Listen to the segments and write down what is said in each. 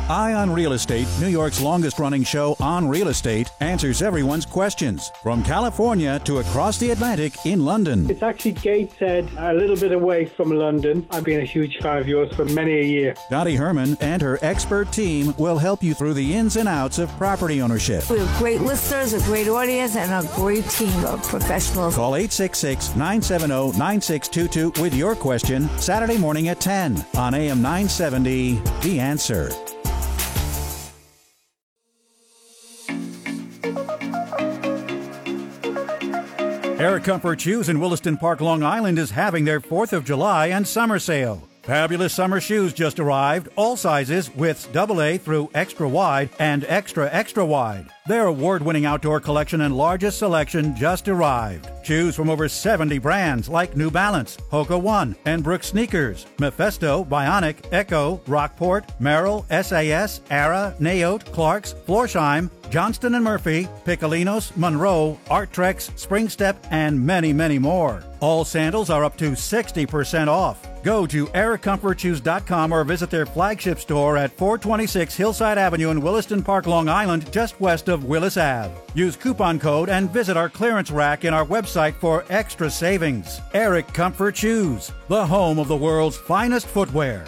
Eye on Real Estate, New York's longest-running show on real estate, answers everyone's questions from California to across the Atlantic in London. It's actually Gateshead, a little bit away from London. I've been a huge fan of yours for many a year. Dottie Herman and her expert team will help you through the ins and outs of property ownership. We have great listeners, a great audience, and a great team of professionals. Call 866-970-9622 with your question Saturday morning at 10 on AM 970, The Answer. Eric Comfort Shoes in Williston Park, Long Island is having their 4th of July and summer sale. Fabulous summer shoes just arrived, all sizes, widths AA through extra wide and extra wide. Their award-winning outdoor collection and largest selection just arrived. Choose from over 70 brands like New Balance, Hoka One, and Brooks Sneakers, Mephisto, Bionic, Echo, Rockport, Merrill, SAS, Ara, Naote, Clarks, Florsheim, Johnston & Murphy, Piccolinos, Monroe, Arttrex, Springstep, and many, many more. All sandals are up to 60% off. Go to ericcomfortshoes.com or visit their flagship store at 426 Hillside Avenue in Williston Park, Long Island, just west of Willis Ave. Use coupon code and visit our clearance rack in our website for extra savings. Eric Comfort Shoes, the home of the world's finest footwear.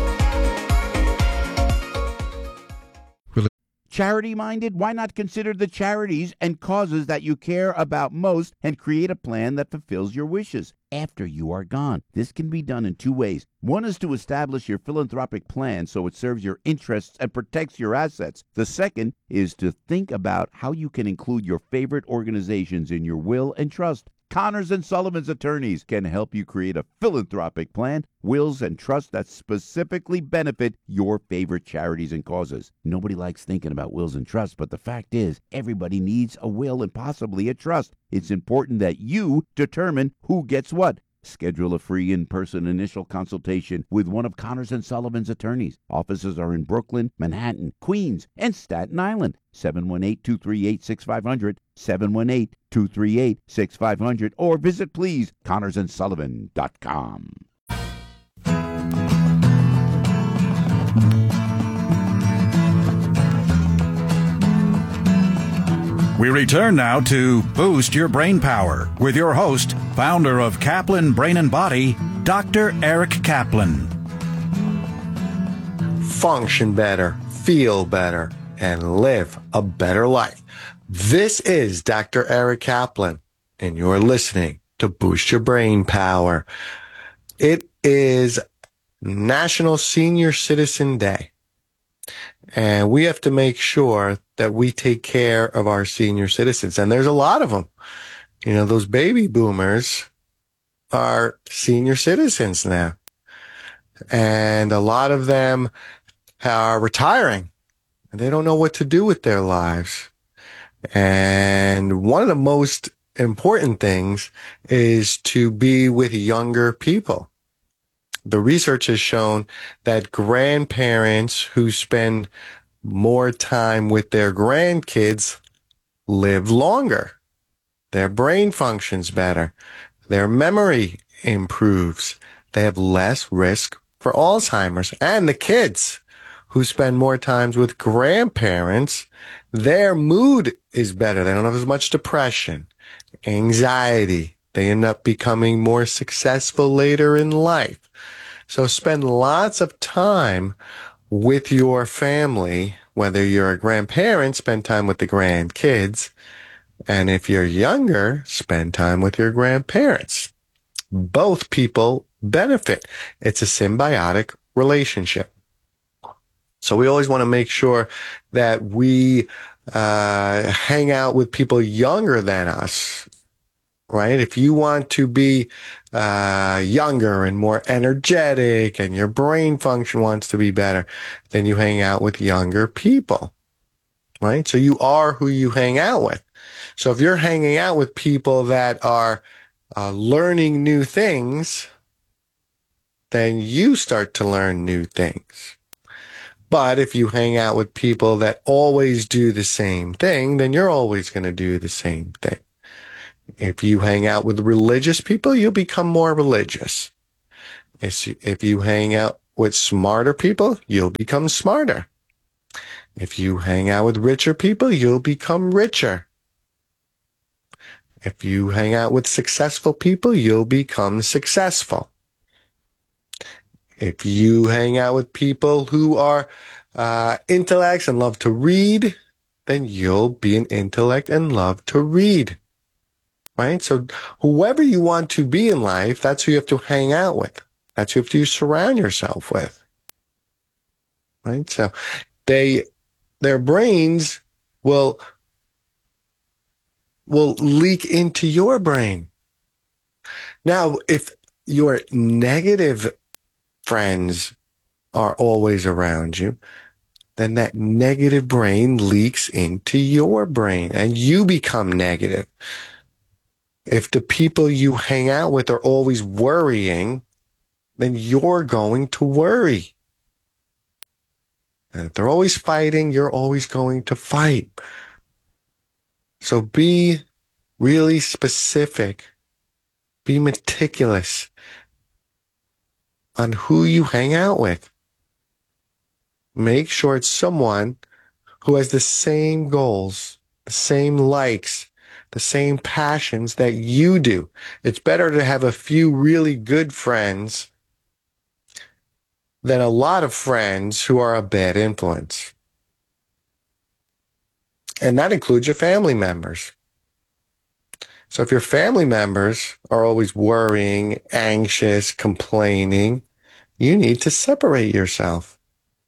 Charity-minded? Why not consider the charities and causes that you care about most and create a plan that fulfills your wishes after you are gone? This can be done in two ways. One is to establish your philanthropic plan so it serves your interests and protects your assets. The second is to think about how you can include your favorite organizations in your will and trust. Connors and Sullivan's attorneys can help you create a philanthropic plan, wills, and trusts that specifically benefit your favorite charities and causes. Nobody likes thinking about wills and trusts, but the fact is, everybody needs a will and possibly a trust. It's important that you determine who gets what. Schedule a free in-person initial consultation with one of Connors and Sullivan's attorneys. Offices are in Brooklyn, Manhattan, Queens, and Staten Island. 718-238-6500, 718-238-6500, or visit, please, ConnorsandSullivan.com. We return now to Boost Your Brain Power with your host, founder of Kaplan Brain and Body, Dr. Eric Kaplan. Function better, feel better, and live a better life. This is Dr. Eric Kaplan, and you're listening to Boost Your Brain Power. It is National Senior Citizen Day, and we have to make sure that we take care of our senior citizens. And there's a lot of them. You know, those baby boomers are senior citizens now. And a lot of them are retiring. And they don't know what to do with their lives. And one of the most important things is to be with younger people. The research has shown that grandparents who spend more time with their grandkids live longer. Their brain functions better. Their memory improves. They have less risk for Alzheimer's. And the kids who spend more time with grandparents, their mood is better. They don't have as much depression, anxiety. They end up becoming more successful later in life. So spend lots of time with your family. Whether you're a grandparent, spend time with the grandkids. And if you're younger, spend time with your grandparents. Both people benefit. It's a symbiotic relationship. So we always want to make sure that we hang out with people younger than us, right? If you want to be younger and more energetic and your brain function wants to be better, then you hang out with younger people, right? So you are who you hang out with. So if you're hanging out with people that are learning new things, then you start to learn new things. But if you hang out with people that always do the same thing, then you're always going to do the same thing. If you hang out with religious people, you'll become more religious. If you hang out with smarter people, you'll become smarter. If you hang out with richer people, you'll become richer. If you hang out with successful people, you'll become successful. If you hang out with people who are intellects and love to read, then you'll be an intellect and love to read. Right? So whoever you want to be in life, that's who you have to hang out with. That's who you surround yourself with. Right? So their brains will leak into your brain. Now, if your negative friends are always around you, then that negative brain leaks into your brain and you become negative. If the people you hang out with are always worrying, then you're going to worry. And if they're always fighting, you're always going to fight. So be really specific. Be meticulous on who you hang out with. Make sure it's someone who has the same goals, the same likes, the same passions that you do. It's better to have a few really good friends than a lot of friends who are a bad influence. And that includes your family members. So if your family members are always worrying, anxious, complaining, you need to separate yourself.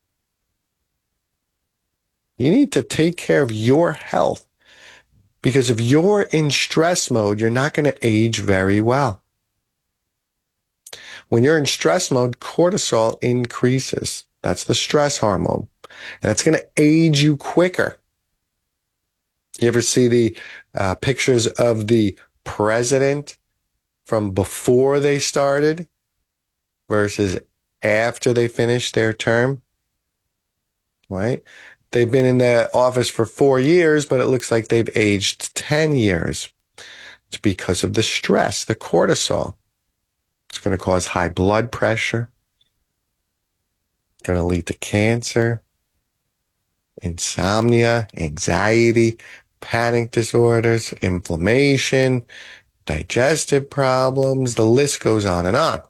You need to take care of your health. Because if you're in stress mode, you're not going to age very well. When you're in stress mode, cortisol increases. That's the stress hormone. And that's going to age you quicker. You ever see the pictures of the president from before they started versus after they finished their term? Right? They've been in the office for 4 years, but it looks like they've aged 10 years. It's because of the stress, the cortisol. It's going to cause high blood pressure. It's going to lead to cancer, insomnia, anxiety, panic disorders, inflammation, digestive problems. The list goes on and on.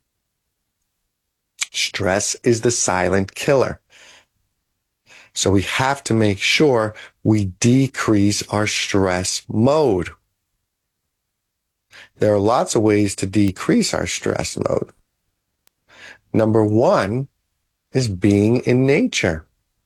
Stress is the silent killer. So we have to make sure we decrease our stress mode. There are lots of ways to decrease our stress mode. Number one is being in nature.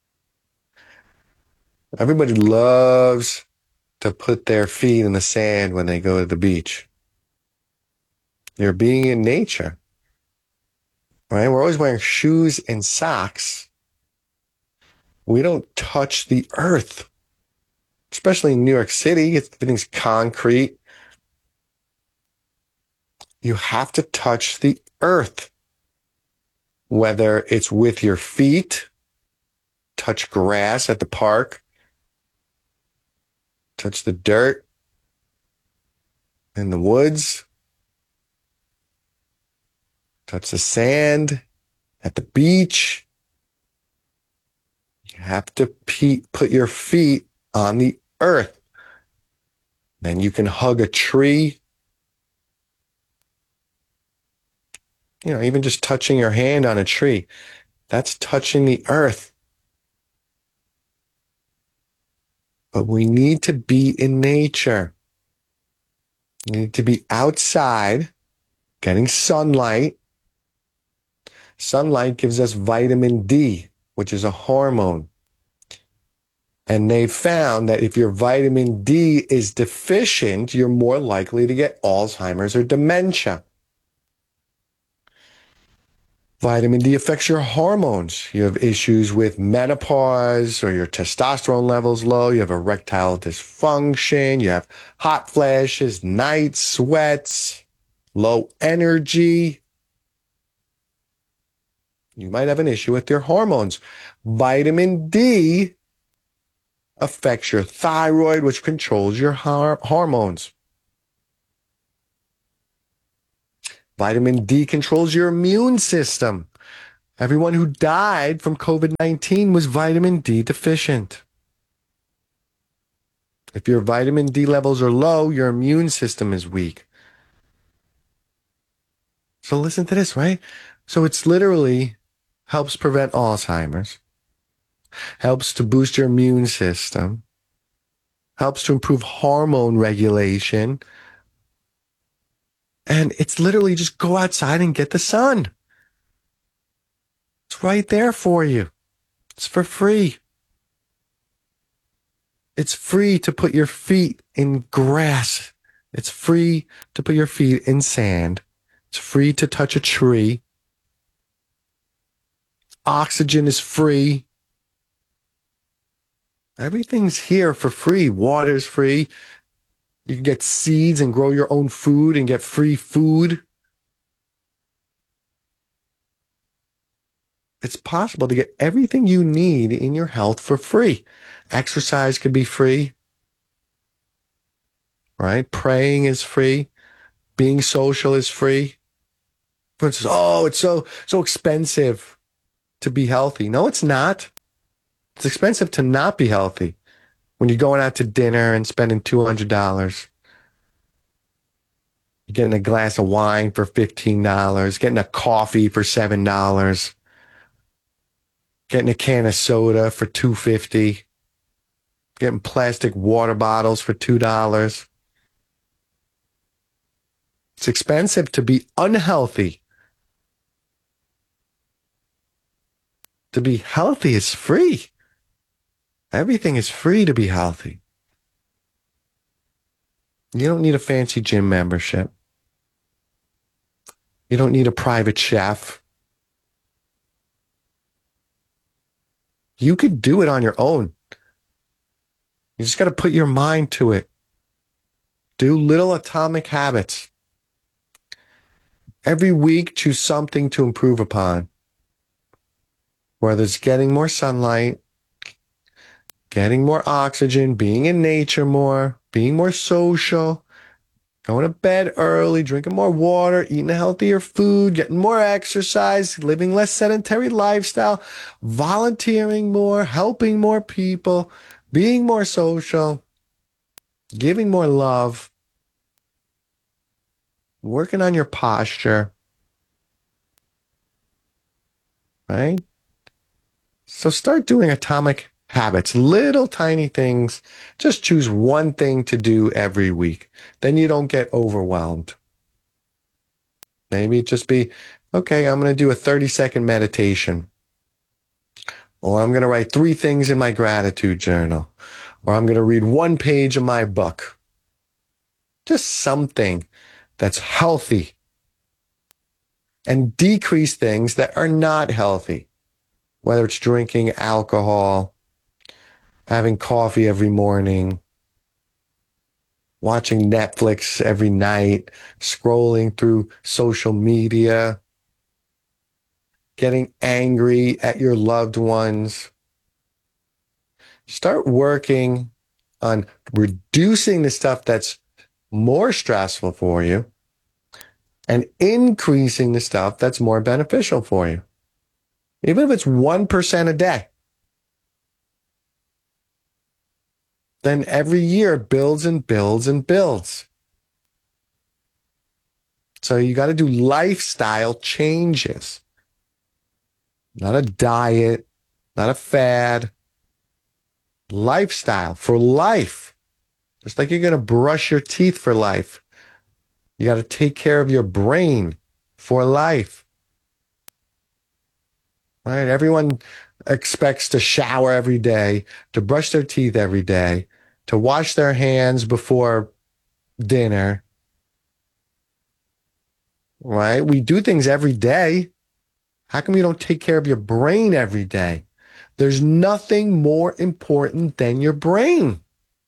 Everybody loves to put their feet in the sand when they go to the beach. You're being in nature. Right? We're always wearing shoes and socks. We don't touch the earth, especially in New York City. Everything's concrete. You have to touch the earth, whether it's with your feet, touch grass at the park, touch the dirt in the woods, touch the sand at the beach. You have to put your feet on the earth. Then you can hug a tree. You know, even just touching your hand on a tree, that's touching the earth. But we need to be in nature. We need to be outside, getting sunlight. Sunlight gives us vitamin D, which is a hormone. And they found that if your vitamin D is deficient, you're more likely to get Alzheimer's or dementia. Vitamin D affects your hormones. You have issues with menopause or your testosterone levels low. You have erectile dysfunction. You have hot flashes, night sweats, low energy. You might have an issue with your hormones. Vitamin D affects your thyroid, which controls your hormones. Vitamin D controls your immune system. Everyone who died from COVID-19 was vitamin D deficient. If your vitamin D levels are low, your immune system is weak. So listen to this, right? So it's literally helps prevent Alzheimer's, helps to boost your immune system, helps to improve hormone regulation. And it's literally just go outside and get the sun. It's right there for you. It's for free. It's free to put your feet in grass. It's free to put your feet in sand. It's free to touch a tree. Oxygen is free. Everything's here for free. Water's free. You can get seeds and grow your own food and get free food. It's possible to get everything you need in your health for free. Exercise could be free, right? Praying is free. Being social is free. For instance, oh, it's so expensive to be healthy. No, it's not. It's expensive to not be healthy. When you're going out to dinner and spending $200, you're getting a glass of wine for $15, getting a coffee for $7, getting a can of soda for $2.50, getting plastic water bottles for $2. It's expensive to be unhealthy. To be healthy is free. Everything is free to be healthy. You don't need a fancy gym membership. You don't need a private chef. You could do it on your own. You just got to put your mind to it. Do little atomic habits. Every week, choose something to improve upon. Whether it's getting more sunlight, getting more oxygen, being in nature more, being more social, going to bed early, drinking more water, eating a healthier food, getting more exercise, living less sedentary lifestyle, volunteering more, helping more people, being more social, giving more love, working on your posture, right? So start doing atomic habits, little tiny things. Just choose one thing to do every week. Then you don't get overwhelmed. Maybe just be, okay, I'm going to do a 30-second meditation. Or I'm going to write 3 things in my gratitude journal. Or I'm going to read 1 page of my book. Just something that's healthy. And decrease things that are not healthy. Whether it's drinking alcohol, having coffee every morning, watching Netflix every night, scrolling through social media, getting angry at your loved ones. Start working on reducing the stuff that's more stressful for you and increasing the stuff that's more beneficial for you. Even if it's 1% a day. Then every year it builds and builds and builds. So you got to do lifestyle changes. Not a diet, not a fad. Lifestyle for life. Just like you're going to brush your teeth for life. You got to take care of your brain for life. Right? Everyone expects to shower every day, to brush their teeth every day, to wash their hands before dinner. Right? We do things every day. How come you don't take care of your brain every day? There's nothing more important than your brain.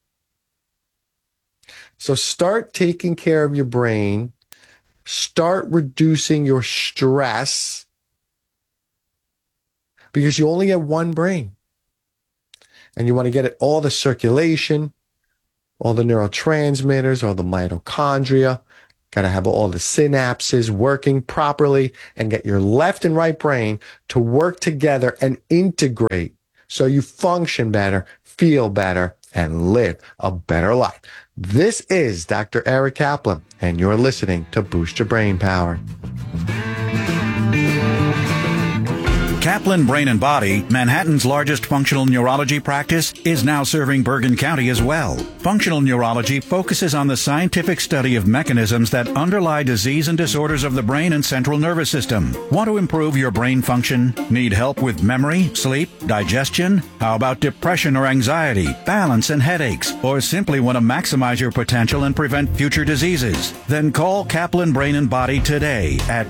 So start taking care of your brain. Start reducing your stress. Because you only get one brain. And you want to get it all the circulation, all the neurotransmitters, all the mitochondria, Got to have all the synapses working properly and get your left and right brain to work together and integrate so you function better, feel better, and live a better life. This is Dr. Eric Kaplan, and you're listening to Boost Your Brain Power. Kaplan Brain and Body, Manhattan's largest functional neurology practice, is now serving Bergen County as well. Functional neurology focuses on the scientific study of mechanisms that underlie disease and disorders of the brain and central nervous system. Want to improve your brain function? Need help with memory, sleep, digestion? How about depression or anxiety, balance and headaches? Or simply want to maximize your potential and prevent future diseases? Then call Kaplan Brain and Body today at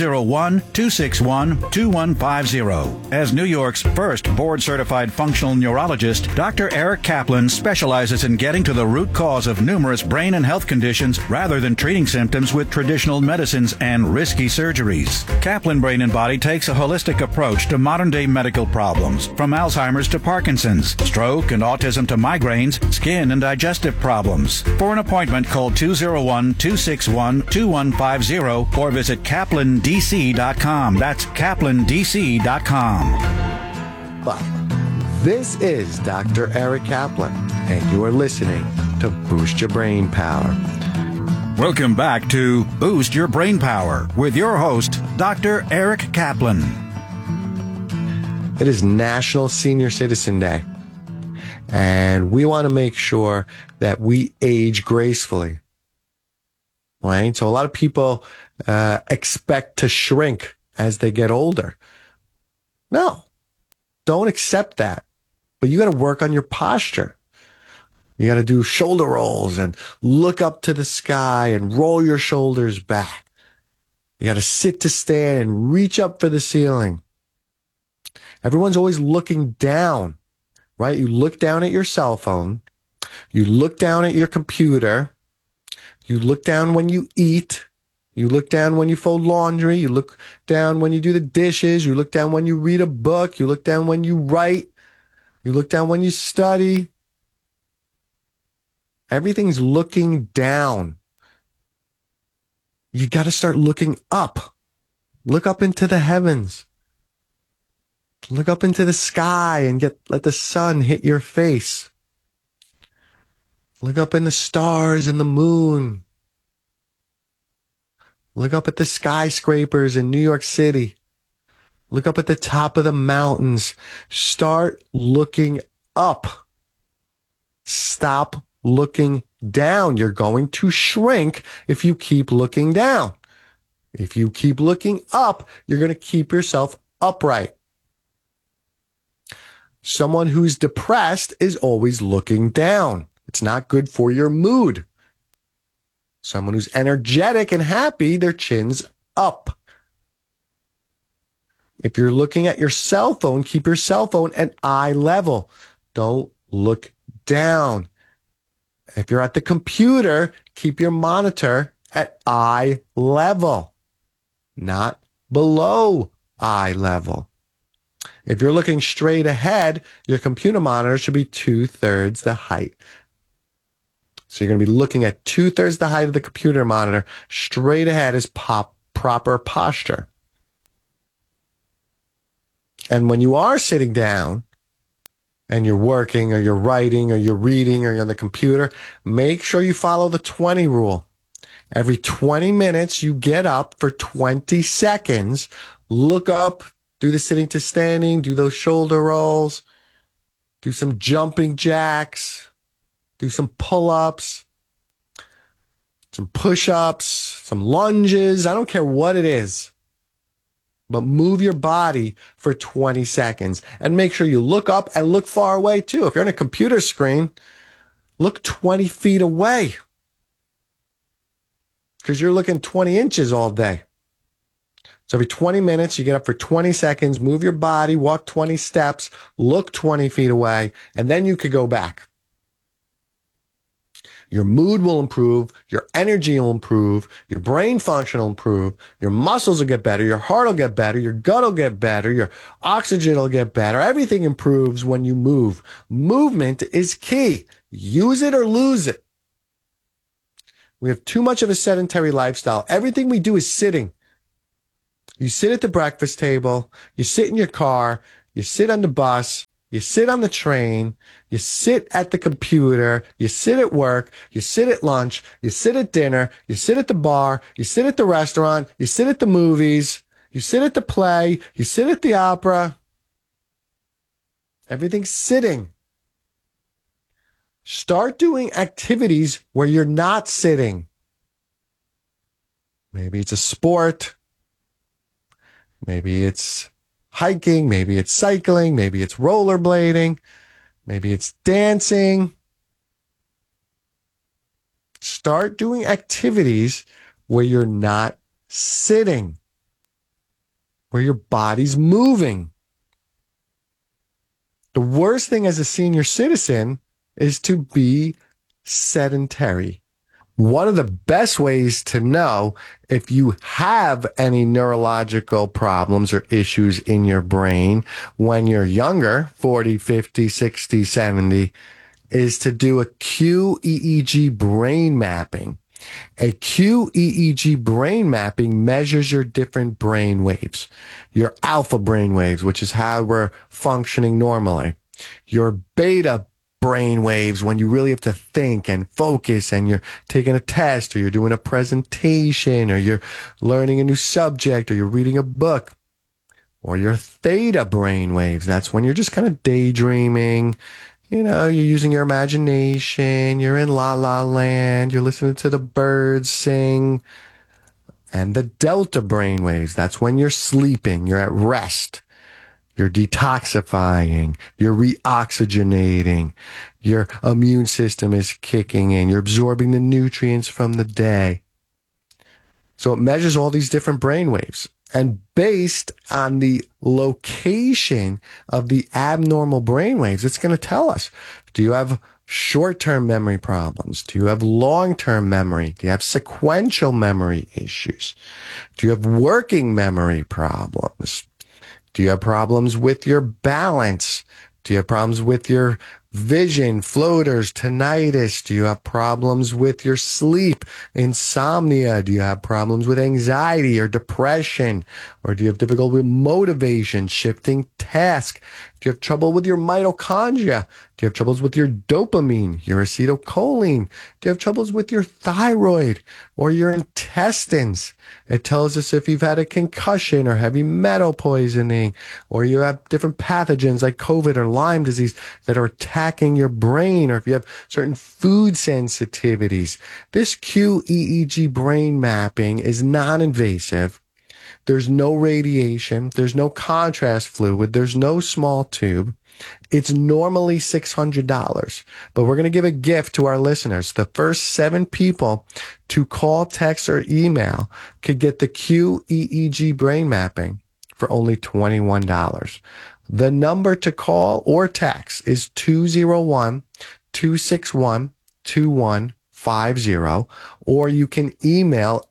201-261-2150. As New York's first board-certified functional neurologist, Dr. Eric Kaplan specializes in getting to the root cause of numerous brain and health conditions rather than treating symptoms with traditional medicines and risky surgeries. Kaplan Brain and Body takes a holistic approach to modern-day medical problems, from Alzheimer's to Parkinson's, stroke and autism to migraines, skin and digestive problems. For an appointment, call 201-261-2150 or visit kaplandc.com. That's kaplandc.com. But this is Dr. Eric Kaplan, and you are listening to Boost Your Brain Power. Welcome back to Boost Your Brain Power with your host, Dr. Eric Kaplan. It is National Senior Citizen Day, and we want to make sure that we age gracefully. Right? So a lot of people expect to shrink as they get older. No, don't accept that. But you got to work on your posture. You got to do shoulder rolls and look up to the sky and roll your shoulders back. You got to sit to stand and reach up for the ceiling. Everyone's always looking down, right? You look down at your cell phone. You look down at your computer. You look down when you eat. You look down when you fold laundry. You look down when you do the dishes. You look down when you read a book. You look down when you write. You look down when you study. Everything's looking down. You got to start looking up. Look up into the heavens. Look up into the sky and let the sun hit your face. Look up in the stars and the moon. Look up at the skyscrapers in New York City. Look up at the top of the mountains. Start looking up. Stop looking down. You're going to shrink if you keep looking down. If you keep looking up, you're going to keep yourself upright. Someone who's depressed is always looking down. It's not good for your mood. Someone who's energetic and happy, their chin's up. If you're looking at your cell phone, keep your cell phone at eye level. Don't look down. If you're at the computer, keep your monitor at eye level, not below eye level. If you're looking straight ahead, your computer monitor should be 2/3 the height. So you're going to be looking at 2/3 the height of the computer monitor. Straight ahead is proper posture. And when you are sitting down and you're working or you're writing or you're reading or you're on the computer, make sure you follow the 20 rule. Every 20 minutes, you get up for 20 seconds, look up, do the sitting to standing, do those shoulder rolls, do some jumping jacks, do some pull-ups, some push-ups, some lunges. I don't care what it is. But move your body for 20 seconds and make sure you look up and look far away too. If you're on a computer screen, look 20 feet away because you're looking 20 inches all day. So every 20 minutes, you get up for 20 seconds, move your body, walk 20 steps, look 20 feet away, and then you could go back. Your mood will improve, your energy will improve, your brain function will improve, your muscles will get better, your heart will get better, your gut will get better, your oxygen will get better. Everything improves when you move. Movement is key. Use it or lose it. We have too much of a sedentary lifestyle. Everything we do is sitting. You sit at the breakfast table, you sit in your car, you sit on the bus, you sit on the train, you sit at the computer, you sit at work, you sit at lunch, you sit at dinner, you sit at the bar, you sit at the restaurant, you sit at the movies, you sit at the play, you sit at the opera. Everything's sitting. Start doing activities where you're not sitting. Maybe it's a sport. Maybe it's hiking. Maybe it's cycling. Maybe it's rollerblading. Maybe it's dancing. Start doing activities where you're not sitting, where your body's moving. The worst thing as a senior citizen is to be sedentary. One of the best ways to know if you have any neurological problems or issues in your brain when you're younger, 40, 50, 60, 70, is to do a QEEG brain mapping. A QEEG brain mapping measures your different brain waves. Your alpha brain waves, which is how we're functioning normally. Your beta brain waves, when you really have to think and focus and you're taking a test or you're doing a presentation or you're learning a new subject or you're reading a book. Or your theta brain waves. That's when you're just kind of daydreaming. You know, you're using your imagination. You're in la la land. You're listening to the birds sing. And the delta brain waves. That's when you're sleeping. You're at rest. You're detoxifying. You're reoxygenating. Your immune system is kicking in. You're absorbing the nutrients from the day. So it measures all these different brain waves. And based on the location of the abnormal brain waves, it's going to tell us, do you have short-term memory problems? Do you have long-term memory? Do you have sequential memory issues? Do you have working memory problems? Do you have problems with your balance? Do you have problems with your vision, floaters, tinnitus? Do you have problems with your sleep, insomnia? Do you have problems with anxiety or depression? Or do you have difficulty with motivation, shifting task? Do you have trouble with your mitochondria? Do you have troubles with your dopamine, your acetylcholine? Do you have troubles with your thyroid or your intestines? It tells us if you've had a concussion or heavy metal poisoning, or you have different pathogens like COVID or Lyme disease that are attacking your brain, or if you have certain food sensitivities. This QEEG brain mapping is non-invasive. There's no radiation. There's no contrast fluid. There's no small tube. It's normally $600, but we're going to give a gift to our listeners. The first 7 people to call, text, or email could get the QEEG brain mapping for only $21. The number to call or text is 201-261-2150, or you can email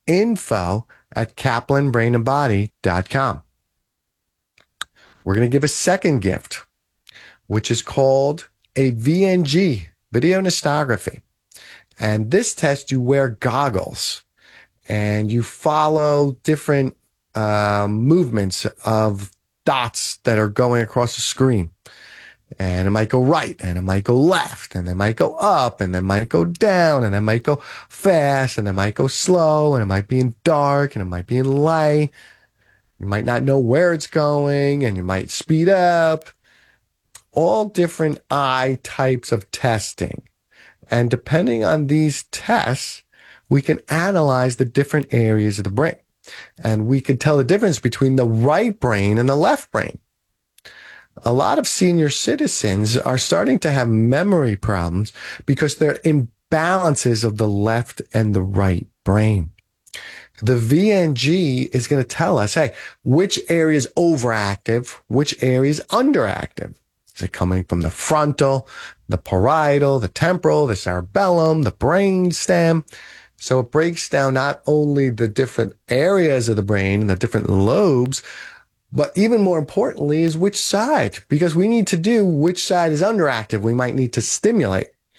info@kaplanbrainandbody.com. We're going to give a second gift, which is called a VNG, video nystography. And this test, you wear goggles and you follow different movements of dots that are going across the screen. And it might go right, and it might go left, and it might go up, and it might go down, and it might go fast, and it might go slow, and it might be in dark, and it might be in light. You might not know where it's going, and you might speed up. All different eye types of testing. And depending on these tests, we can analyze the different areas of the brain. And we can tell the difference between the right brain and the left brain. A lot of senior citizens are starting to have memory problems because they're imbalances of the left and the right brain. The VNG is going to tell us, hey, which area is overactive, which area is underactive. Is it coming from the frontal, the parietal, the temporal, the cerebellum, the brain stem? So it breaks down not only the different areas of the brain and the different lobes, but even more importantly is which side, because we need to do which side is underactive. We might need to stimulate.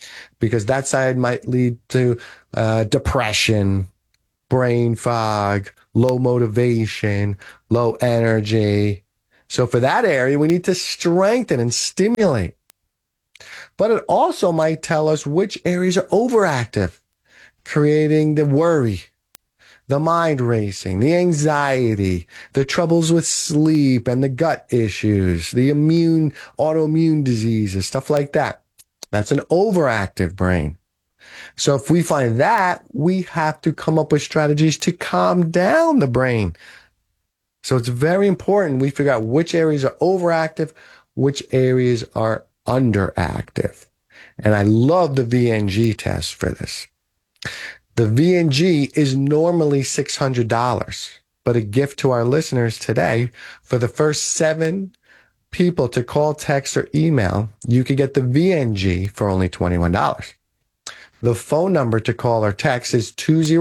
because that side might lead to depression, brain fog, low motivation, low energy. So for that area, we need to strengthen and stimulate. But it also might tell us which areas are overactive, creating the worry, the mind racing, the anxiety, the troubles with sleep and the gut issues, the autoimmune diseases, stuff like that. That's an overactive brain. So if we find that, we have to come up with strategies to calm down the brain. So it's very important we figure out which areas are overactive, which areas are underactive. And I love the VNG test for this. The VNG is normally $600, but a gift to our listeners today, for the first 7 people to call, text, or email, you could get the VNG for only $21. The phone number to call or text is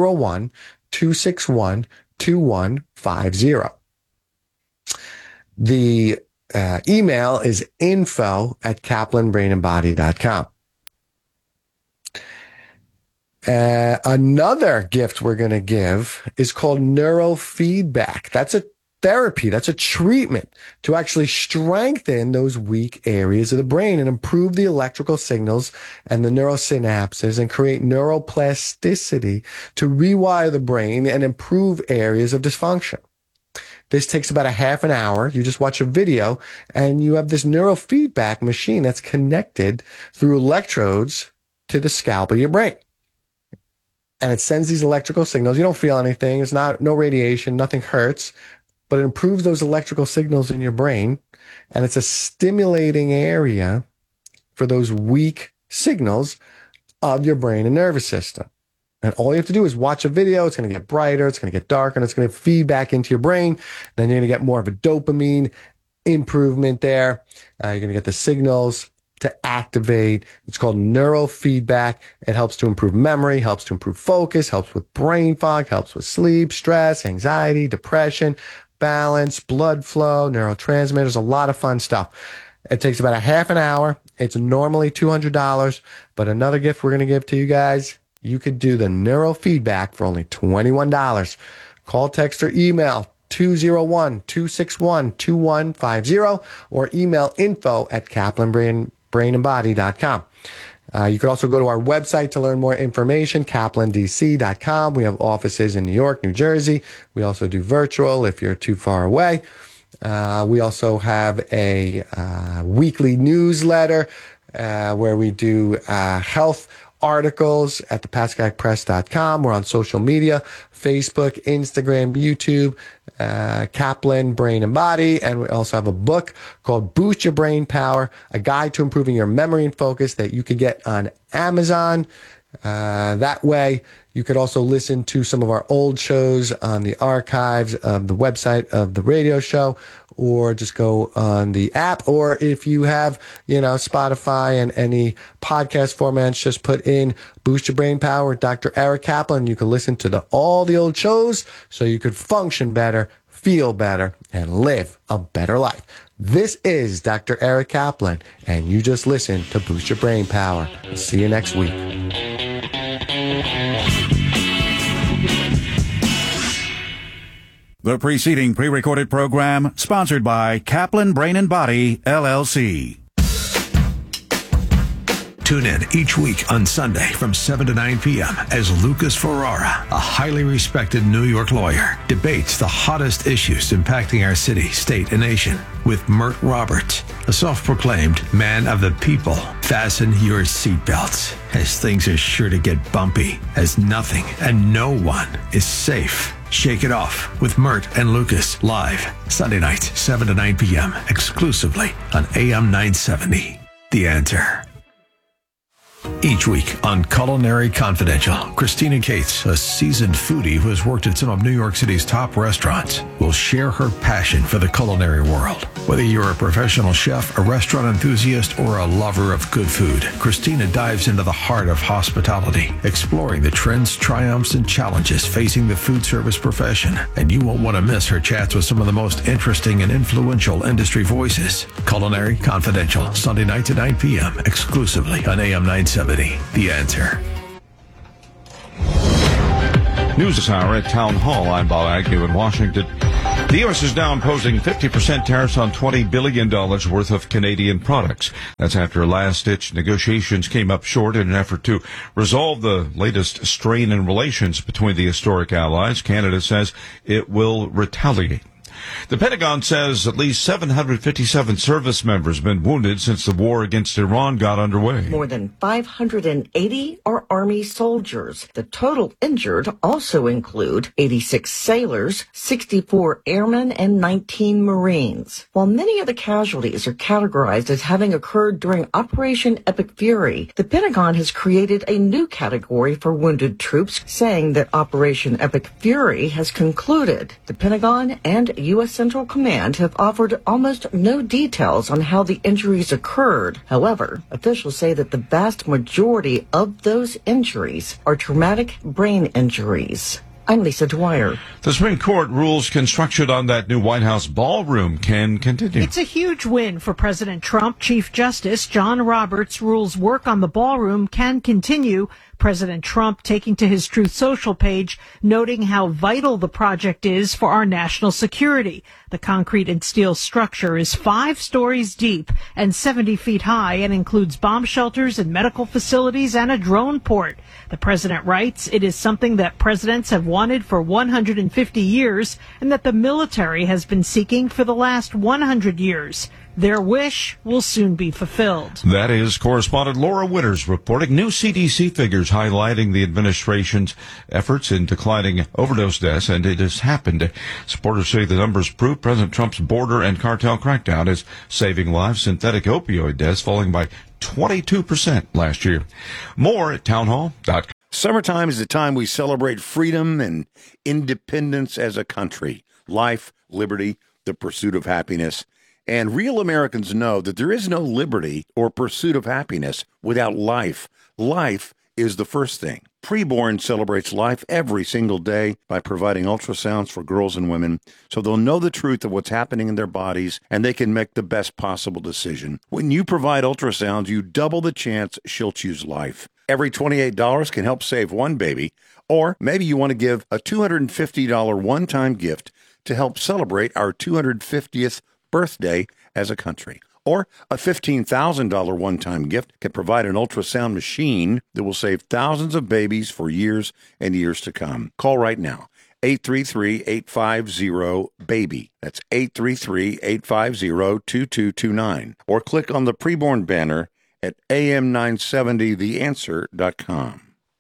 201-261-2150. The email is info@kaplanbrainandbody.com. Another gift we're going to give is called neurofeedback. That's a therapy. That's a treatment to actually strengthen those weak areas of the brain and improve the electrical signals and the neurosynapses and create neuroplasticity to rewire the brain and improve areas of dysfunction. This takes about a half an hour. You just watch a video and you have this neurofeedback machine that's connected through electrodes to the scalp of your brain. And it sends these electrical signals. You don't feel anything. It's no radiation. Nothing hurts. But it improves those electrical signals in your brain. And it's a stimulating area for those weak signals of your brain and nervous system. And all you have to do is watch a video. It's going to get brighter. It's going to get darker. And it's going to feed back into your brain. Then you're going to get more of a dopamine improvement there. You're going to get the signals to activate. It's called neurofeedback. It helps to improve memory, helps to improve focus, helps with brain fog, helps with sleep, stress, anxiety, depression, balance, blood flow, neurotransmitters, a lot of fun stuff. It takes about a half an hour. It's normally $200, but another gift we're going to give to you guys, you could do the neurofeedback for only $21. Call, text, or email 201-261-2150 or email info@kaplanbrainandbody.com. You could also go to our website to learn more information, kaplandc.com. We have offices in New York, New Jersey. We also do virtual if you're too far away. We also have a weekly newsletter where we do health articles at thepascagpress.com. We're on social media, Facebook, Instagram, YouTube, Kaplan, Brain and Body. And we also have a book called Boost Your Brain Power, a guide to improving your memory and focus that you can get on Amazon. That way, you could also listen to some of our old shows on the archives of the website of the radio show, or just go on the app. Or if you have, Spotify and any podcast formats, just put in Boost Your Brain Power with Dr. Eric Kaplan. You can listen to all the old shows so you could function better, feel better, and live a better life. This is Dr. Eric Kaplan, and you just listened to Boost Your Brain Power. See you next week. The preceding pre-recorded program sponsored by Kaplan Brain and Body, LLC. Tune in each week on Sunday from 7 to 9 p.m. as Lucas Ferrara, a highly respected New York lawyer, debates the hottest issues impacting our city, state, and nation with Mert Roberts, a self-proclaimed man of the people. Fasten your seatbelts, as things are sure to get bumpy, as nothing and no one is safe. Shake It Off with Mert and Lucas, live Sunday night, 7 to 9 p.m., exclusively on AM 970. The Answer. Each week on Culinary Confidential, Christina Cates, a seasoned foodie who has worked at some of New York City's top restaurants, will share her passion for the culinary world. Whether you're a professional chef, a restaurant enthusiast, or a lover of good food, Christina dives into the heart of hospitality, exploring the trends, triumphs, and challenges facing the food service profession. And you won't want to miss her chats with some of the most interesting and influential industry voices. Culinary Confidential, Sunday nights at 9 p.m., exclusively on AM 970. Liberty, the answer. News this hour at Town Hall. I'm Bob Agnew in Washington. The U.S. is now imposing 50% tariffs on $20 billion worth of Canadian products. That's after last-ditch negotiations came up short in an effort to resolve the latest strain in relations between the historic allies. Canada says it will retaliate. The Pentagon says at least 757 service members have been wounded since the war against Iran got underway. More than 580 are Army soldiers. The total injured also include 86 sailors, 64 airmen, and 19 Marines. While many of the casualties are categorized as having occurred during Operation Epic Fury, the Pentagon has created a new category for wounded troops, saying that Operation Epic Fury has concluded. The Pentagon and U.S. Central Command have offered almost no details on how the injuries occurred. However, officials say that the vast majority of those injuries are traumatic brain injuries. I'm Lisa Dwyer. The Supreme Court rules construction on that new White House ballroom can continue. It's a huge win for President Trump. Chief Justice John Roberts rules work on the ballroom can continue. President Trump taking to his Truth Social page, noting how vital the project is for our national security. The concrete and steel structure is 5 stories deep and 70 feet high and includes bomb shelters and medical facilities and a drone port. The president writes, it is something that presidents have wanted for 150 years and that the military has been seeking for the last 100 years. Their wish will soon be fulfilled. That is correspondent Laura Witters reporting. New CDC figures highlighting the administration's efforts in declining overdose deaths, and it has happened. Supporters say the numbers prove President Trump's border and cartel crackdown is saving lives. Synthetic opioid deaths falling by 22% last year. More at townhall.com. Summertime is the time we celebrate freedom and independence as a country. Life, liberty, the pursuit of happiness. And real Americans know that there is no liberty or pursuit of happiness without life. Life is the first thing. Preborn celebrates life every single day by providing ultrasounds for girls and women so they'll know the truth of what's happening in their bodies and they can make the best possible decision. When you provide ultrasounds, you double the chance she'll choose life. Every $28 can help save one baby, or maybe you want to give a $250 one-time gift to help celebrate our 250th birthday as a country. Or a $15,000 one-time gift can provide an ultrasound machine that will save thousands of babies for years and years to come. Call right now. 833-850-BABY. That's 833-850-2229. Or click on the preborn banner at am970theanswer.com.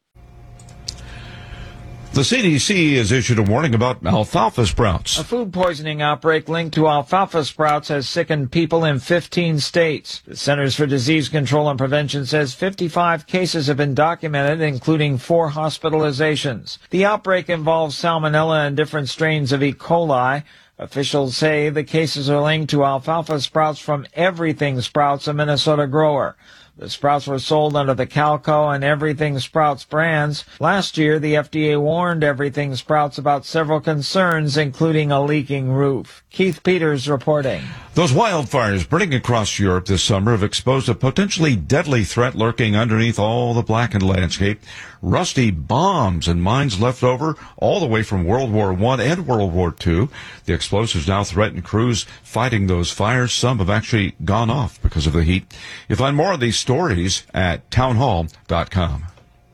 The CDC has issued a warning about alfalfa sprouts. A food poisoning outbreak linked to alfalfa sprouts has sickened people in 15 states. The Centers for Disease Control and Prevention says 55 cases have been documented, including 4 hospitalizations. The outbreak involves salmonella and different strains of E. coli. Officials say the cases are linked to alfalfa sprouts from Everything Sprouts, a Minnesota grower. The sprouts were sold under the Calco and Everything Sprouts brands. Last year, the FDA warned Everything Sprouts about several concerns, including a leaking roof. Keith Peters reporting. Those wildfires burning across Europe this summer have exposed a potentially deadly threat lurking underneath all the blackened landscape. Rusty bombs and mines left over all the way from World War I and World War II. The explosives now threaten crews fighting those fires. Some have actually gone off because of the heat. You'll find more of these stories at townhall.com.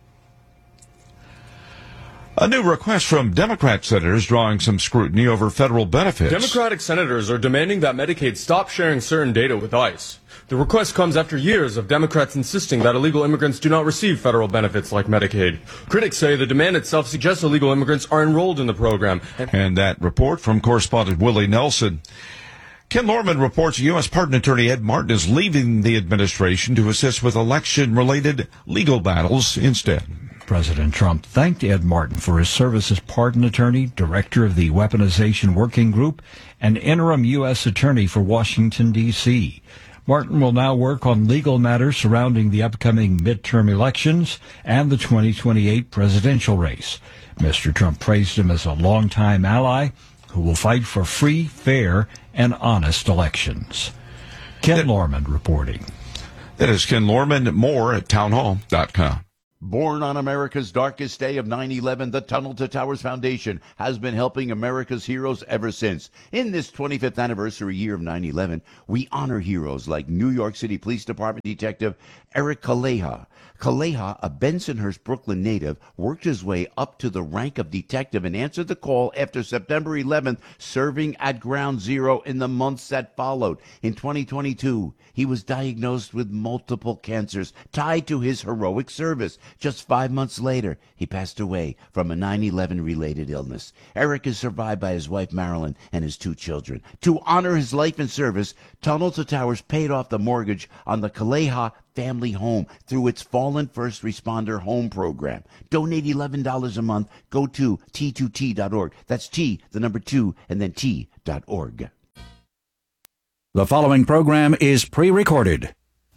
A new request from Democrat senators drawing some scrutiny over federal benefits. Democratic senators are demanding that Medicaid stop sharing certain data with ICE. The request comes after years of Democrats insisting that illegal immigrants do not receive federal benefits like Medicaid. Critics say the demand itself suggests illegal immigrants are enrolled in the program. And that report from correspondent Willie Nelson. Ken Lorman reports U.S. Pardon Attorney Ed Martin is leaving the administration to assist with election-related legal battles instead. President Trump thanked Ed Martin for his service as pardon attorney, director of the Weaponization Working Group, and interim U.S. attorney for Washington, D.C. Martin will now work on legal matters surrounding the upcoming midterm elections and the 2028 presidential race. Mr. Trump praised him as a longtime ally who will fight for free, fair, and honest elections. Ken Lorman reporting. That is Ken Lorman. More at townhall.com. Born on America's darkest day of 9/11, the Tunnel to Towers Foundation has been helping America's heroes ever since. In this 25th anniversary year of 9/11, we honor heroes like New York City Police Department Detective Eric Kaleha. Kaleha, a Bensonhurst, Brooklyn native, worked his way up to the rank of detective and answered the call after September 11th, serving at Ground Zero in the months that followed. In 2022, he was diagnosed with multiple cancers tied to his heroic service. Just 5 months later, he passed away from a 9/11 related illness. Eric is survived by his wife Marilyn and his 2 children. To honor his life and service, Tunnel to Towers paid off the mortgage on the Kaleha family home through its Fallen First Responder Home Program. Donate $11 a month. Go to T2T.org. That's T, the number 2, and then T.org. The following program is pre-recorded.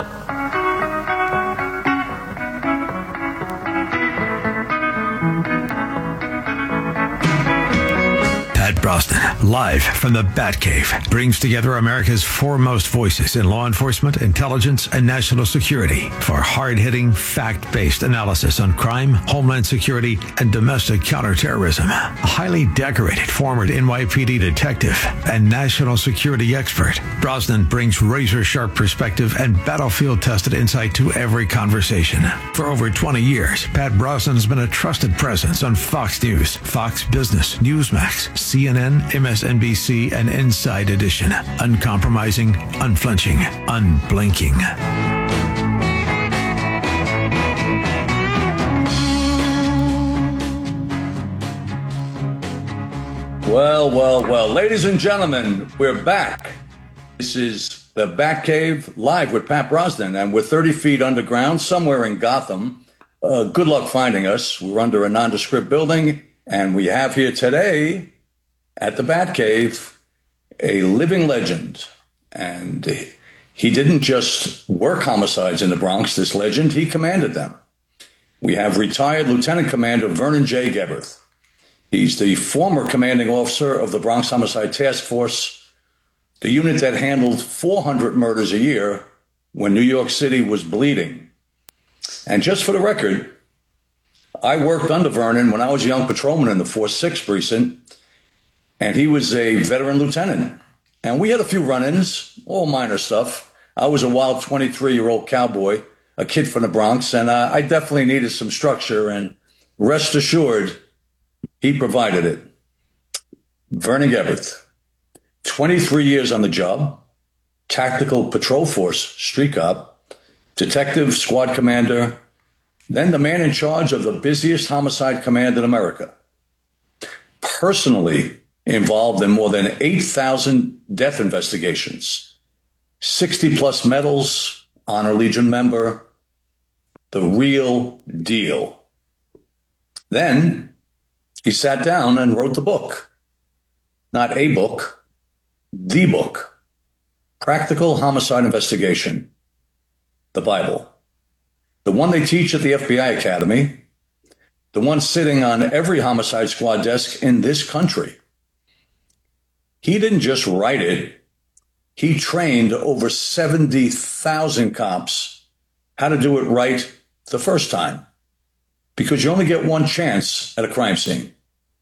Pat Brosnan, live from the Batcave, brings together America's foremost voices in law enforcement, intelligence, and national security for hard-hitting, fact-based analysis on crime, homeland security, and domestic counterterrorism. A highly decorated former NYPD detective and national security expert, Brosnan brings razor-sharp perspective and battlefield-tested insight to every conversation. For over 20 years, Pat Brosnan has been a trusted presence on Fox News, Fox Business, Newsmax, CNN, MSNBC, and Inside Edition. Uncompromising, unflinching, unblinking. Well. Ladies and gentlemen, we're back. This is the Batcave live with Pat Brosnan, and we're 30 feet underground somewhere in Gotham. Good luck finding us. We're under a nondescript building, and we have here today at the Batcave a living legend. And he didn't just work homicides in the Bronx, this legend, he commanded them. We have retired Lieutenant Commander Vernon J. Gebeth. He's the former commanding officer of the Bronx Homicide Task Force, the unit that handled 400 murders a year when New York City was bleeding. And just for the record, I worked under Vernon when I was a young patrolman in the 4-6 precinct, and he was a veteran lieutenant. And we had a few run-ins, all minor stuff. I was a wild 23-year-old cowboy, a kid from the Bronx, and I definitely needed some structure, and rest assured, he provided it. Vernon Gebeth, 23 years on the job, tactical patrol force, street cop, detective, squad commander, then the man in charge of the busiest homicide command in America. Personally involved in more than 8,000 death investigations, 60-plus medals, Honor Legion member, the real deal. Then he sat down and wrote the book. Not a book, the book. Practical Homicide Investigation, the Bible. The one they teach at the FBI Academy, the one sitting on every homicide squad desk in this country. He didn't just write it. He trained over 70,000 cops how to do it right the first time, because you only get one chance at a crime scene.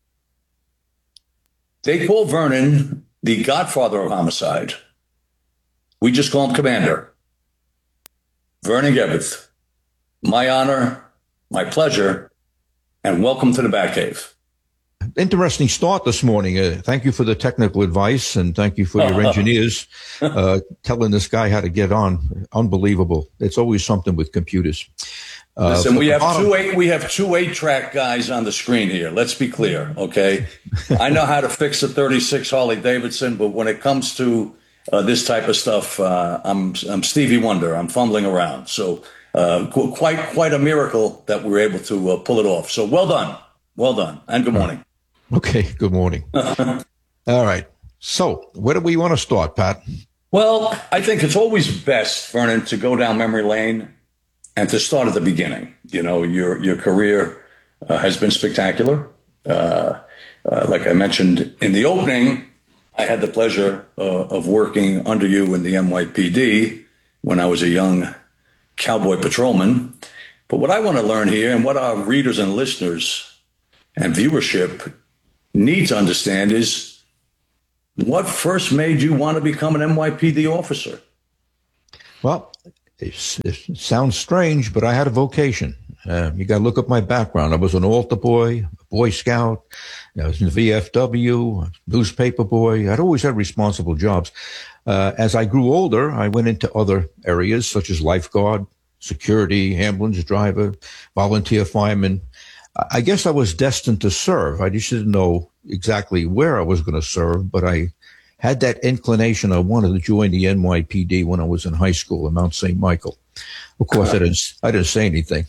They call Vernon the godfather of homicide. We just call him Commander. Vernon Gebeth, my honor, my pleasure, and welcome to the Batcave. Interesting start this morning. Thank you for the technical advice, and thank you for your engineers telling this guy how to get on. Unbelievable. It's always something with computers. Listen, we have two 8-track guys on the screen here. Let's be clear, okay? I know how to fix a 36 Harley Davidson, but when it comes to this type of stuff, I'm Stevie Wonder. I'm fumbling around. So quite a miracle that we were able to pull it off. So well done, and good morning. Okay, good morning. All right. So where do we want to start, Pat? Well, I think it's always best, Vernon, to go down memory lane and to start at the beginning. You know, your career has been spectacular. Like I mentioned in the opening, I had the pleasure of working under you in the NYPD when I was a young cowboy patrolman. But what I want to learn here, and what our readers and listeners and viewership need to understand, is what first made you want to become an NYPD officer? Well, it sounds strange, but I had a vocation. You got to look up my background. I was an altar boy, a Boy Scout. I was in the VFW, a newspaper boy. I'd always had responsible jobs. As I grew older, I went into other areas such as lifeguard, security, ambulance driver, volunteer fireman. I guess I was destined to serve. I just didn't know exactly where I was going to serve, but I had that inclination. I wanted to join the NYPD when I was in high school in Mount St. Michael. Of course, I didn't say anything.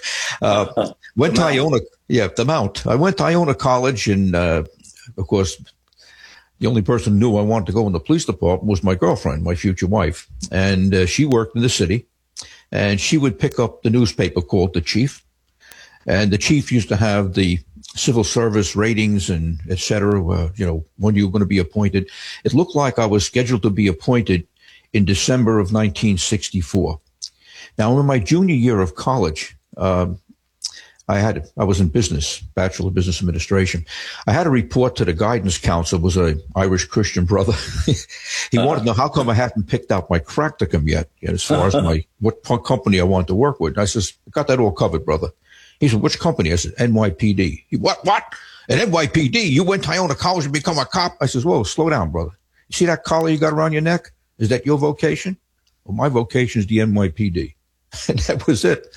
Went to Iona, the Mount. I went to Iona College, and of course, the only person who knew I wanted to go in the police department was my girlfriend, my future wife, and she worked in the city, and she would pick up the newspaper called The Chief, and the chief used to have the civil service ratings and et cetera, when you were going to be appointed. It looked like I was scheduled to be appointed in December of 1964. Now, in my junior year of college, I was in business, Bachelor of Business Administration. I had a report to the guidance counselor. It was an Irish Christian brother. He wanted to know how come I hadn't picked out my practicum yet, as far as what company I wanted to work with. And I says, I got that all covered, brother. He said, which company? I said, NYPD. He, what? An NYPD? You went to Iona College and become a cop? I says, whoa, slow down, brother. You see that collar you got around your neck? Is that your vocation? Well, my vocation is the NYPD. And that was it.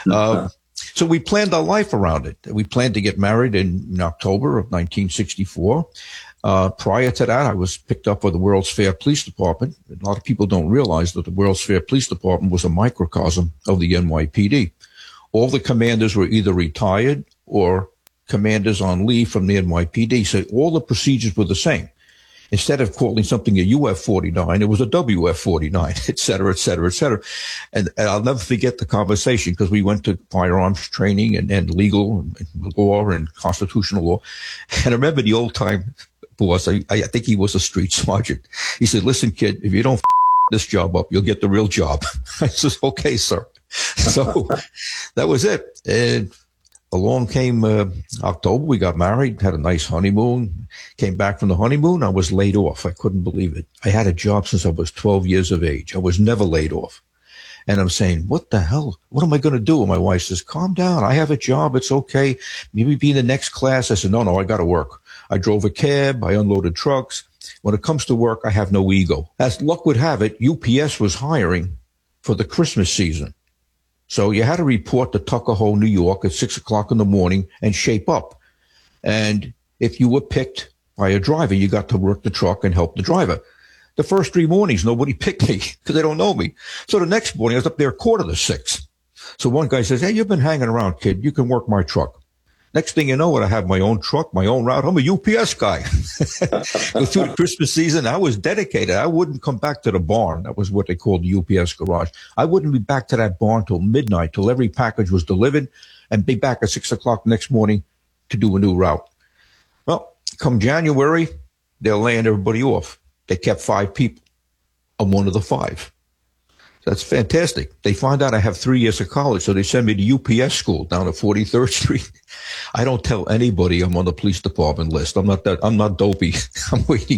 So we planned our life around it. We planned to get married in October of 1964. Prior to that, I was picked up for the World's Fair Police Department. A lot of people don't realize that the World's Fair Police Department was a microcosm of the NYPD. All the commanders were either retired or commanders on leave from the NYPD. So all the procedures were the same. Instead of calling something a UF-49, it was a WF-49, et cetera, et cetera, et cetera. And I'll never forget the conversation because we went to firearms training and legal law and constitutional law. And I remember the old time boss, I think he was a street sergeant. He said, listen, kid, if you don't this job up, you'll get the real job. I says, okay, sir. So that was it. And along came October. We got married, had a nice honeymoon, came back from the honeymoon. I was laid off. I couldn't believe it. I had a job since I was 12 years of age. I was never laid off. And I'm saying, what the hell? What am I going to do? And my wife says, calm down. I have a job. It's okay. Maybe be in the next class. I said, no, I got to work. I drove a cab. I unloaded trucks. When it comes to work, I have no ego. As luck would have it, UPS was hiring for the Christmas season. So you had to report to Tuckahoe, New York at 6 o'clock in the morning and shape up. And if you were picked by a driver, you got to work the truck and help the driver. The first 3 mornings, nobody picked me because they don't know me. So the next morning, I was up there 5:45. So one guy says, hey, you've been hanging around, kid. You can work my truck. Next thing you know, I have my own truck, my own route. I'm a UPS guy. Go through the Christmas season. I was dedicated. I wouldn't come back to the barn. That was what they called the UPS garage. I wouldn't be back to that barn till midnight, till every package was delivered, and be back at 6 o'clock next morning to do a new route. Well, come January, they're laying everybody off. They kept 5 people. I'm one of the 5. That's fantastic. They find out I have 3 years of college, so they send me to UPS school down at 43rd Street. I don't tell anybody I'm on the police department list. I'm not dopey. I'm waiting.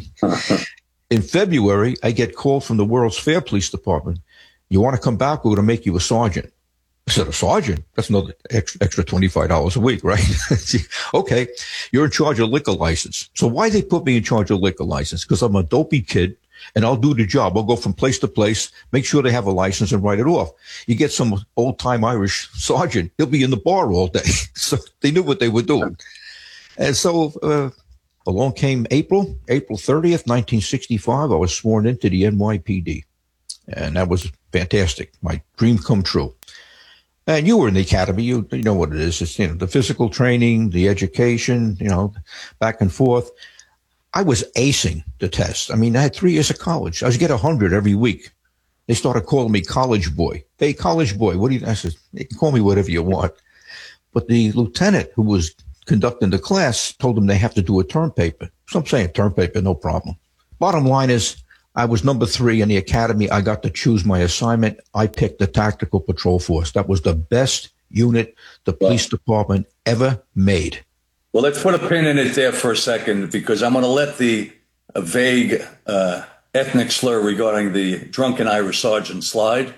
In February, I get called from the World's Fair Police Department. You want to come back? We're going to make you a sergeant. I said, a sergeant? That's another extra $25 a week, right? Okay, you're in charge of liquor license. So why they put me in charge of liquor license? Because I'm a dopey kid. And I'll do the job. I'll go from place to place, make sure they have a license and write it off. You get some old-time Irish sergeant, he'll be in the bar all day. So they knew what they were doing. And so along came April 30th, 1965. I was sworn into the NYPD. And that was fantastic. My dream come true. And you were in the academy. You know what it is. It's, the physical training, the education, back and forth. I was acing the test. I mean, I had 3 years of college. I was getting 100 every week. They started calling me college boy. Hey, college boy, what do you, I said, you can call me whatever you want. But the lieutenant who was conducting the class told them they have to do a term paper. So I'm saying term paper, no problem. Bottom line is I was number 3 in the academy. I got to choose my assignment. I picked the Tactical Patrol Force. That was the best unit the police department ever made. Well, let's put a pin in it there for a second, because I'm going to let the vague ethnic slur regarding the drunken Irish sergeant slide,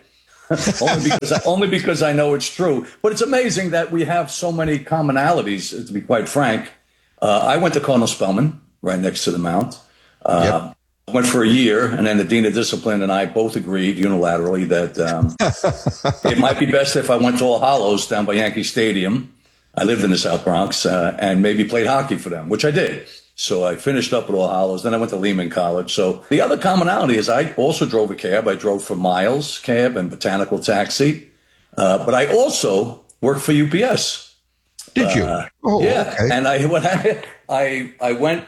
only because I know it's true. But it's amazing that we have so many commonalities, to be quite frank. I went to Colonel Spellman, right next to the Mount. I went for a year, and then the Dean of Discipline and I both agreed unilaterally that it might be best if I went to All Hallows down by Yankee Stadium. I lived in the South Bronx, and maybe played hockey for them, which I did. So I finished up at All Hallows. Then I went to Lehman College. So the other commonality is I also drove a cab. I drove for Miles Cab and Botanical Taxi. But I also worked for UPS. Did you? Yeah. Okay. And I went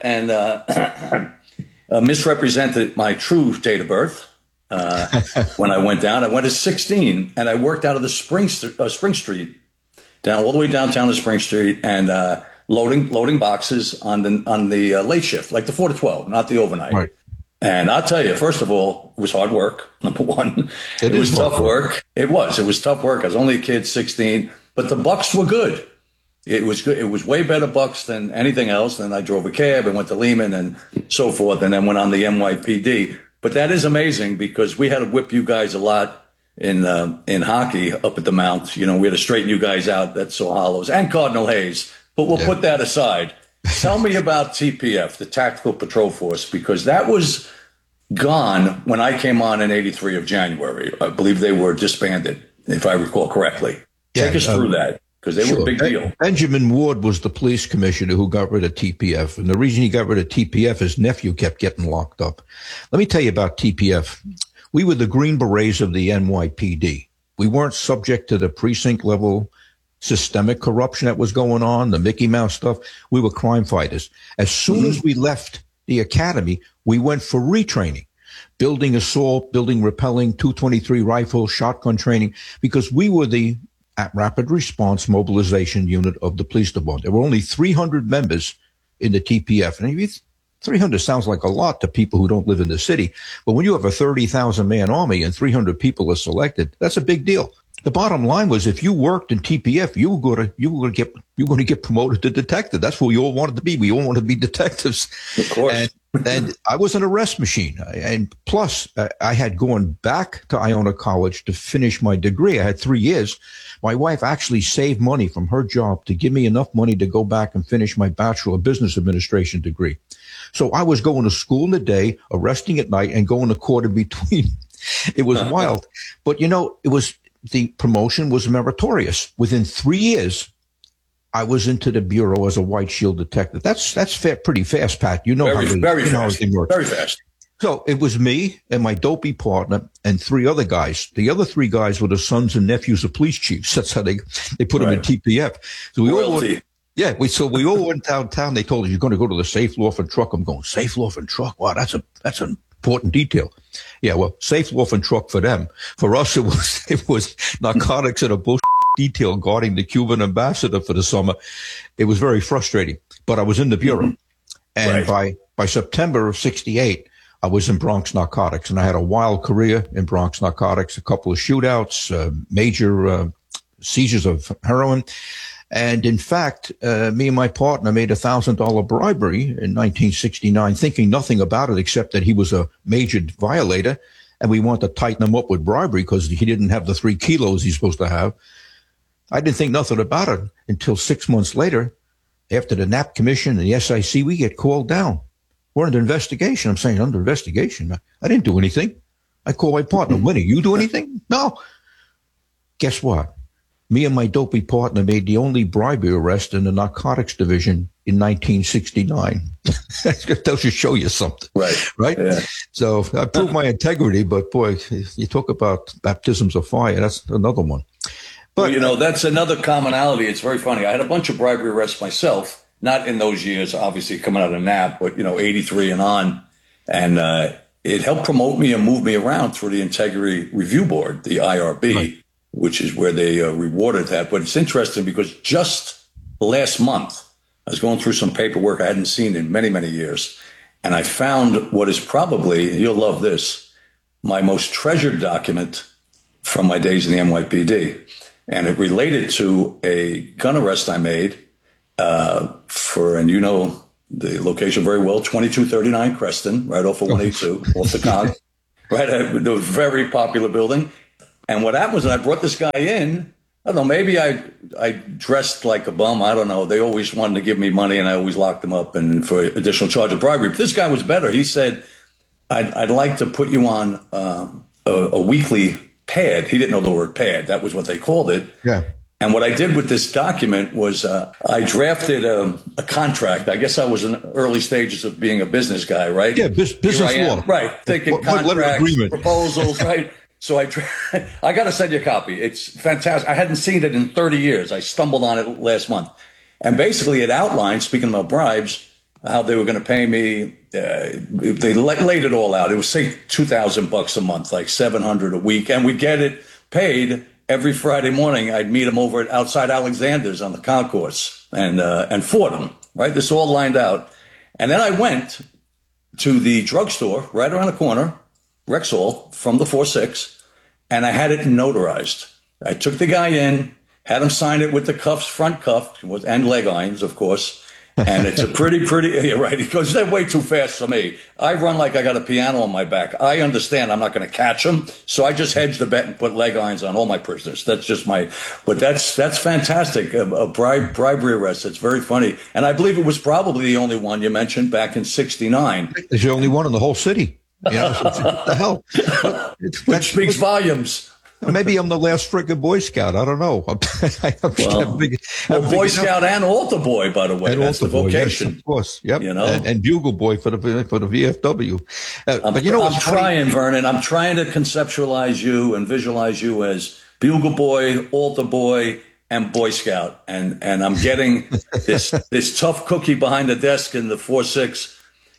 and misrepresented my true date of birth when I went down. I went at 16, and I worked out of the Spring Street, down all the way downtown to Spring Street, and loading boxes on the late shift, like the 4 to 12, not the overnight. Right. And I'll tell you, first of all, it was hard work. Number one, it was tough work. It was tough work. I was only a kid, 16, but the bucks were good. It was good. It was way better bucks than anything else. Then I drove a cab and went to Lehman and so forth, and then went on the NYPD. But that is amazing, because we had to whip you guys a lot in hockey up at the Mount. You know, we had to straighten you guys out. That's All Hallows and Cardinal Hayes. But we'll put that aside. Tell me about TPF, the Tactical Patrol Force, because that was gone when I came on in 83 of January. I believe they were disbanded, if I recall correctly. Take us through that, because they were a big deal. Benjamin Ward was the police commissioner who got rid of TPF. And the reason he got rid of TPF, his nephew kept getting locked up. Let me tell you about TPF. We were the Green Berets of the NYPD. We weren't subject to the precinct level systemic corruption that was going on, the Mickey Mouse stuff. We were crime fighters. As soon as we left the academy, we went for retraining, building assault, building repelling, 223 rifle, shotgun training, because we were the rapid response mobilization unit of the police department. There were only 300 members in the TPF. And 300 sounds like a lot to people who don't live in the city. But when you have a 30,000 man army and 300 people are selected, that's a big deal. The bottom line was, if you worked in TPF, you were going to get promoted to detective. That's what we all wanted to be. We all wanted to be detectives. Of course. And I was an arrest machine. And plus, I had gone back to Iona College to finish my degree. I had 3 years. My wife actually saved money from her job to give me enough money to go back and finish my Bachelor of Business Administration degree. So I was going to school in the day, arresting at night, and going to court in between. It was wild. But, you know, the promotion was meritorious. Within 3 years, I was into the bureau as a white shield detective. That's pretty fast, Pat. You know how everything works. Very fast. So it was me and my dopey partner and 3 other guys. The other 3 guys were the sons and nephews of police chiefs. That's how they put them in TPF. So we all went downtown. They told us, you're going to go to the Safe Lawful Truck. I'm going, Safe Lawful Truck? Wow, that's an important detail. Yeah, well, Safe Lawful Truck for them. For us, it was narcotics and a bullshit detail guarding the Cuban ambassador for the summer. It was very frustrating, but I was in the bureau. And by September of 68, I was in Bronx Narcotics, and I had a wild career in Bronx Narcotics, a couple of shootouts, major seizures of heroin. And in fact, me and my partner made $1,000 bribery in 1969, thinking nothing about it except that he was a major violator, and we wanted to tighten him up with bribery because he didn't have the 3 kilos he's supposed to have. I didn't think nothing about it until 6 months later, after the Knapp Commission and the SIC, we get called down. We're under investigation. I'm saying, under investigation? I didn't do anything. I call my partner, Winnie, you do anything? No. Guess what? Me and my dopey partner made the only bribery arrest in the narcotics division in 1969. That should show you something. Right? Yeah. So I proved my integrity, but boy, you talk about baptisms of fire, that's another one. But, well, you know, that's another commonality. It's very funny. I had a bunch of bribery arrests myself, not in those years, obviously coming out of Knapp, but, 83 and on. And it helped promote me and move me around through the Integrity Review Board, the IRB, which is where they rewarded that. But it's interesting because just last month, I was going through some paperwork I hadn't seen in many, many years. And I found what is probably, you'll love this, my most treasured document from my days in the NYPD. And it related to a gun arrest I made and you know the location very well, 2239 Creston, right off of 182, off the Cog, right? The very popular building. And what happened was I brought this guy in. I don't know, maybe I dressed like a bum. I don't know. They always wanted to give me money, and I always locked them up and for additional charge of bribery. But this guy was better. He said, I'd like to put you on a weekly pad. He didn't know the word pad. That was what they called it. Yeah. And what I did with this document was I drafted a contract. I guess I was in early stages of being a business guy, right? Yeah, business law. Right, thinking contracts, proposals, right? So I got to send you a copy. It's fantastic. I hadn't seen it in 30 years. I stumbled on it last month. And basically it outlined, speaking about bribes, how they were going to pay me. They laid it all out. It was, say, $2,000 a month, like $700 a week. And we'd get it paid every Friday morning. I'd meet them over outside Alexander's on the concourse and fought them, right? This all lined out. And then I went to the drugstore right around the corner, Rexall, from the 4-6, and I had it notarized. I took the guy in, had him sign it with the cuffs, front cuff, and leg irons, of course. And it's a pretty, yeah, right. He goes, they're way too fast for me. I run like I got a piano on my back. I understand I'm not going to catch him. So I just hedge the bet and put leg irons on all my prisoners. That's just but that's fantastic. A bribery arrest. It's very funny. And I believe it was probably the only one you mentioned back in 1969. It's the only one in the whole city. You know, what the hell? Which speaks volumes. Maybe I'm the last friggin' Boy Scout. I don't know. Boy Scout and altar boy, by the way. That's the vocation. Yes, of course. Yep. You know? And bugle boy for the VFW. But you know, I'm trying, Vernon. I'm trying to conceptualize you and visualize you as bugle boy, altar boy, and Boy Scout. And I'm getting this tough cookie behind the desk in the 4-6.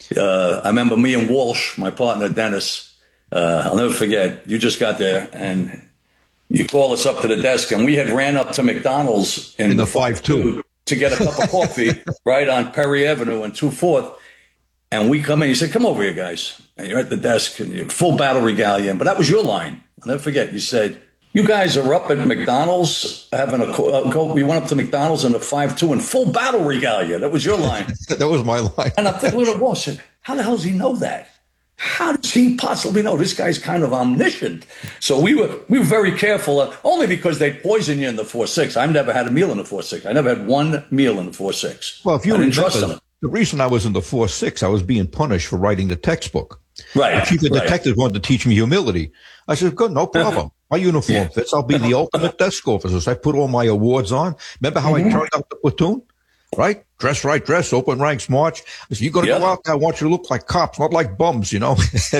I remember me and Walsh, my partner, Dennis. I'll never forget. You just got there and you call us up to the desk, and we had ran up to McDonald's in the 5-2 to get a cup of coffee right on Perry Avenue and 2/4. And we come in. You said, "Come over here, guys." And you're at the desk, and you're full battle regalia. But that was your line. I'll never forget. You said, "You guys are up at McDonald's having we went up to McDonald's in the 5-2 in full battle regalia." That was your line. That was my line. And I'm thinking, little boss said, "How the hell does he know that? How does he possibly know? This guy's kind of omniscient." So we were very careful, only because they poison you in the 4-6. I've never had a meal in the 4-6. I never had one meal in the 4-6. Well, if you remember, the reason I was in the 4-6, I was being punished for writing the textbook. Right. The chief of detectives wanted to teach me humility. I said, "Good, no problem. My uniform fits. I'll be the ultimate desk officer." So I put all my awards on. Remember how I turned out the platoon? Right? Dress right, dress, open ranks, march. I said, "You got to go out there. I want you to look like cops, not like bums, you know."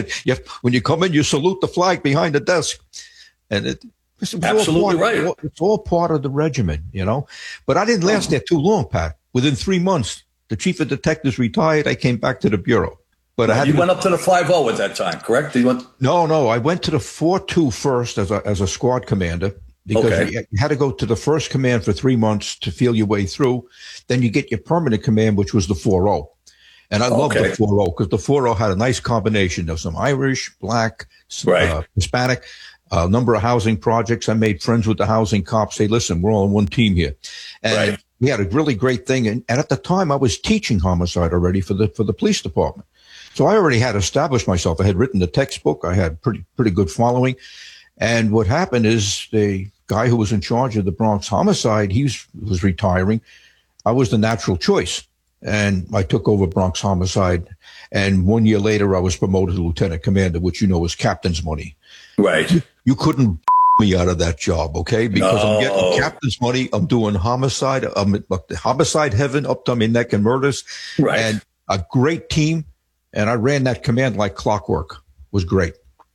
When you come in, you salute the flag behind the desk. And it's absolutely right. It's all part of the regimen, you know. But I didn't last there too long, Pat. Within 3 months, the chief of detectives retired. I came back to the bureau. But you went up to the 5-0 at that time, correct? No. I went to the 4-2 first as a squad commander. Because you had to go to the first command for 3 months to feel your way through. Then you get your permanent command, which was the 4-0. And I loved the 4-0 because the 4-0 had a nice combination of some Irish, black, Hispanic, a number of housing projects. I made friends with the housing cops. Say, "Listen, we're all on one team here." And we had a really great thing. And at the time, I was teaching homicide already for the police department. So I already had established myself. I had written the textbook. I had pretty good following. And what happened is the guy who was in charge of the Bronx homicide, he was retiring. I was the natural choice. And I took over Bronx homicide. And 1 year later, I was promoted to lieutenant commander, which you know is captain's money. Right. You couldn't me out of that job, okay? Because I'm getting captain's money. I'm doing homicide. I'm at homicide heaven up to my neck and murders. Right. And a great team. And I ran that command like clockwork. It was great.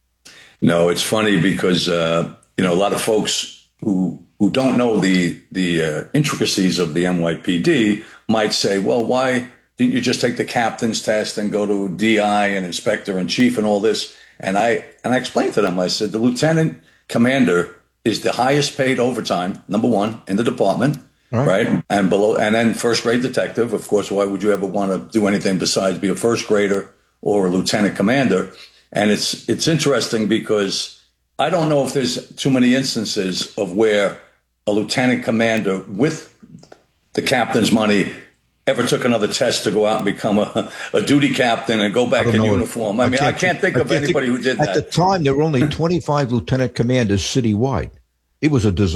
No, it's funny because, a lot of folks who don't know the intricacies of the NYPD might say, well, why didn't you just take the captain's test and go to DI and inspector in chief and all this? And I explained to them, I said, the lieutenant commander is the highest paid overtime, number one, in the department, right? And then first grade detective. Of course, why would you ever want to do anything besides be a first grader or a lieutenant commander. And it's interesting because I don't know if there's too many instances of where a lieutenant commander with the captain's money ever took another test to go out and become a duty captain and go back in uniform. I can't think of anybody who did that. At the time, there were only 25 lieutenant commanders citywide. It was a disaster.